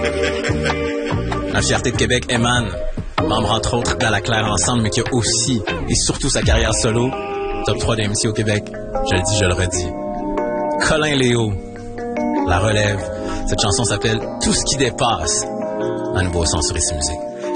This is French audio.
La fierté de Québec émane, membre entre autres d'Ala Claire Ensemble, mais qui a aussi et surtout sa carrière solo, top 3 d'MC au Québec, je le dis, je le redis. Colin Léo, La Relève, cette chanson s'appelle Tout ce qui dépasse, un nouveau son sur Ici Musique.